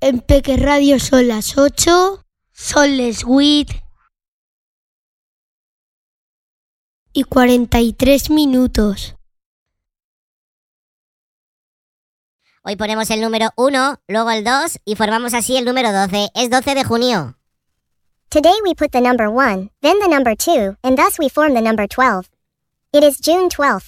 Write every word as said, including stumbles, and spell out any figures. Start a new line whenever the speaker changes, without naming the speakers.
En Peque Radio son las ocho, son les huit y cuarenta y tres minutos.
Hoy ponemos el número uno, luego el dos y formamos así el número doce. Es doce de junio.
Today we put the number one, then the number two, and thus we form the number twelve. It is June twelfth.